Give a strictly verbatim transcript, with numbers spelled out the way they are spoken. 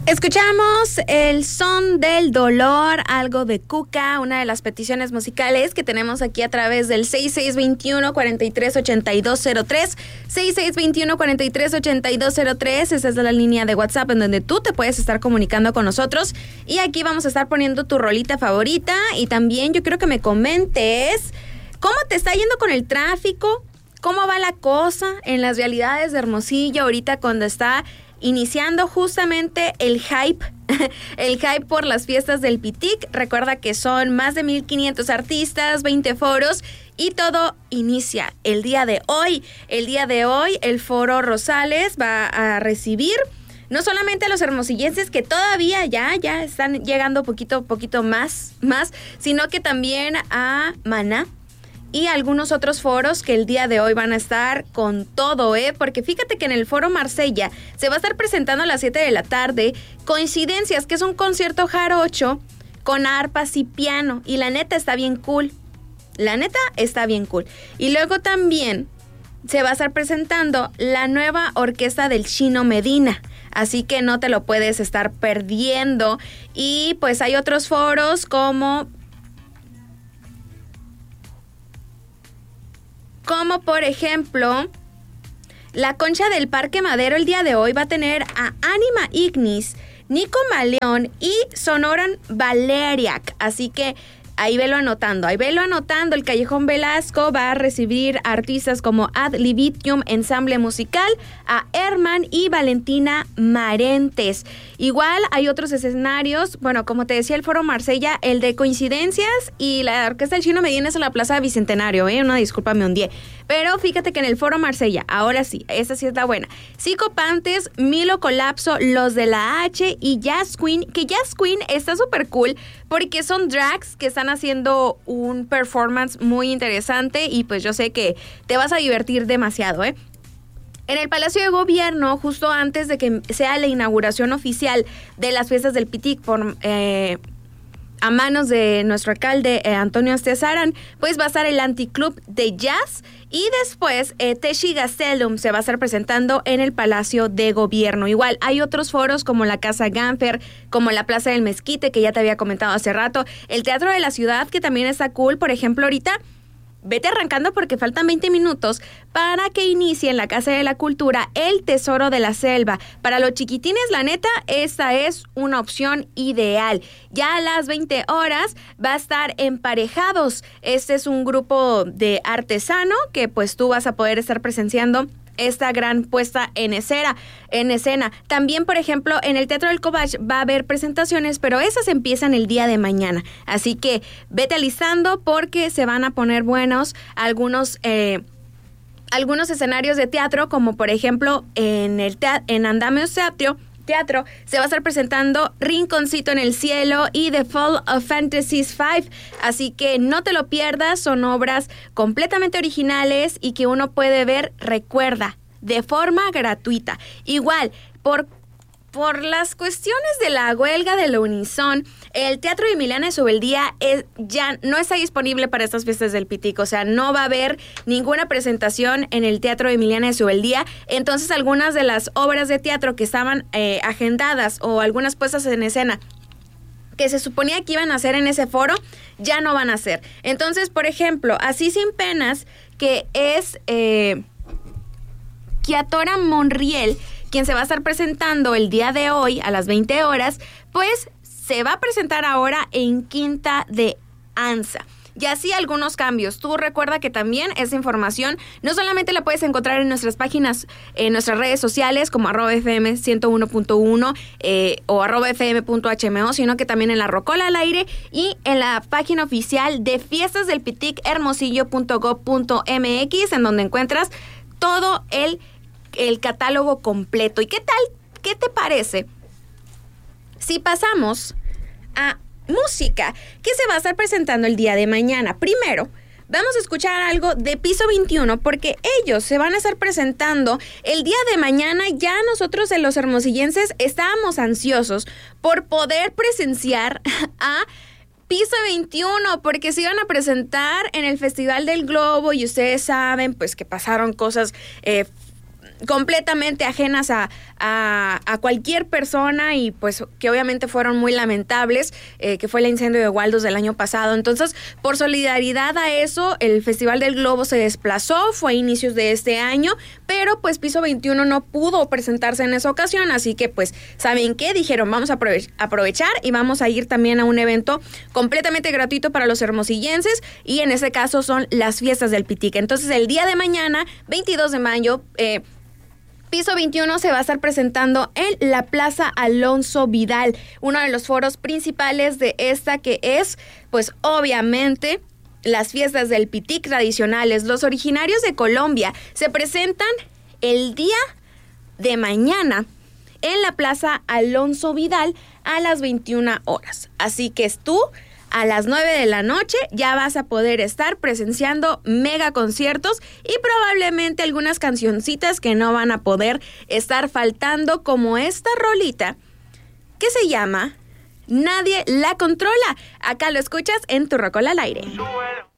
Escuchamos El Son del Dolor, algo de Cuca, una de las peticiones musicales que tenemos aquí a través del seis seis dos uno, cuatro tres ocho dos cero tres, seis seis dos uno, cuatro tres ocho dos cero tres. Esa es la línea de WhatsApp en donde tú te puedes estar comunicando con nosotros, y aquí vamos a estar poniendo tu rolita favorita. Y también yo quiero que me comentes cómo te está yendo con el tráfico, cómo va la cosa en las vialidades de Hermosillo ahorita cuando está iniciando justamente el hype, el hype por las fiestas del Pitic. Recuerda que son más de mil quinientos artistas, veinte foros, y todo inicia el día de hoy. El día de hoy el Foro Rosales va a recibir no solamente a los hermosillenses que todavía ya, ya están llegando poquito, poquito más, más, sino que también a Maná y algunos otros foros que el día de hoy van a estar con todo, ¿eh? Porque fíjate que en el Foro Marsella se va a estar presentando a las siete de la tarde Coincidencias, que es un concierto jarocho con arpas y piano, y la neta está bien cool. La neta está bien cool. Y luego también se va a estar presentando la nueva orquesta del Chino Medina, así que no te lo puedes estar perdiendo. Y pues hay otros foros como... Como por ejemplo, la Concha del Parque Madero el día de hoy va a tener a Anima Ignis, Nico Maleón y Sonoran Valeriac. Así que ahí velo anotando, ahí velo anotando. El Callejón Velasco va a recibir a artistas como Ad Libitum Ensamble Musical, a Herman y Valentina Marentes. Igual hay otros escenarios, bueno, como te decía, el Foro Marsella, el de Coincidencias, y la Orquesta del Chino Medina es en la Plaza Bicentenario, ¿eh? Una disculpa, me hundí. Pero fíjate que en el Foro Marsella, ahora sí, esta sí es la buena. Psicopantes, Milo Colapso, Los de la H y Jazz Queen, que Jazz Queen está súper cool porque son drags que están haciendo un performance muy interesante, y pues yo sé que te vas a divertir demasiado, ¿eh? En el Palacio de Gobierno, justo antes de que sea la inauguración oficial de las fiestas del Pitic por eh, a manos de nuestro alcalde eh, Antonio Astezarán, pues va a estar el Anticlub de Jazz, y después eh, Teshi Gastelum se va a estar presentando en el Palacio de Gobierno. Igual hay otros foros como la Casa Gamper, como la Plaza del Mezquite, que ya te había comentado hace rato, el Teatro de la Ciudad, que también está cool. Por ejemplo, ahorita vete arrancando porque faltan veinte minutos para que inicie en la Casa de la Cultura El Tesoro de la Selva. Para los chiquitines, la neta, esta es una opción ideal. Ya a las veinte horas va a estar Emparejados. Este es un grupo de artesano que pues tú vas a poder estar presenciando esta gran puesta en escena, en escena. También, por ejemplo, en el Teatro del Cobach va a haber presentaciones, pero esas empiezan el día de mañana. Así que vete alistando porque se van a poner buenos algunos eh, algunos escenarios de teatro, como por ejemplo en el teat- en Andamios Teatro. Teatro, se va a estar presentando Rinconcito en el Cielo y The Fall of Fantasies cinco, así que no te lo pierdas, son obras completamente originales y que uno puede ver, recuerda, de forma gratuita. Igual, por Por las cuestiones de la huelga de la Unison, el Teatro de Emiliana Subeldía es, ya no está disponible para estas fiestas del Pitic. O sea, no va a haber ninguna presentación en el Teatro de Emiliana Subeldía. Entonces, algunas de las obras de teatro que estaban eh, agendadas o algunas puestas en escena que se suponía que iban a hacer en ese foro, ya no van a hacer. Entonces, por ejemplo, Así Sin Penas, que es eh, Kiatora Monriel, quien se va a estar presentando el día de hoy a las veinte horas, pues se va a presentar ahora en Quinta de Anza. Y así algunos cambios. Tú recuerda que también esa información no solamente la puedes encontrar en nuestras páginas, en nuestras redes sociales como arroba F M ciento uno punto uno eh, o arroba F M punto H M O, sino que también en la Rocola al Aire y en la página oficial de fiestas del Pitic hermosillo punto gob punto M X, en donde encuentras todo el el catálogo completo. ¿Y qué tal? ¿Qué te parece si pasamos a música que se va a estar presentando el día de mañana? Primero, vamos a escuchar algo de Piso veintiuno porque ellos se van a estar presentando el día de mañana. Ya nosotros en los hermosillenses estábamos ansiosos por poder presenciar a Piso veintiuno, porque se iban a presentar en el Festival del Globo y ustedes saben pues que pasaron cosas eh, completamente ajenas a, a, a cualquier persona y pues que obviamente fueron muy lamentables, eh, que fue el incendio de Waldos del año pasado. Entonces, por solidaridad a eso, el Festival del Globo se desplazó, fue a inicios de este año, pero pues Piso veintiuno no pudo presentarse en esa ocasión, así que pues, ¿saben qué? Dijeron, vamos a aprove- aprovechar y vamos a ir también a un evento completamente gratuito para los hermosillenses, y en ese caso son las fiestas del Pitic. Entonces, el día de mañana, veintidós de mayo, eh, Piso veintiuno se va a estar presentando en la Plaza Alonso Vidal, uno de los foros principales de esta, que es, pues obviamente, las fiestas del Pitic tradicionales. Los originarios de Colombia se presentan el día de mañana en la Plaza Alonso Vidal a las veintiuna horas. Así que tú, a las nueve de la noche, ya vas a poder estar presenciando mega conciertos y probablemente algunas cancioncitas que no van a poder estar faltando, como esta rolita que se llama Nadie la Controla. Acá lo escuchas en Tu Rocola al Aire.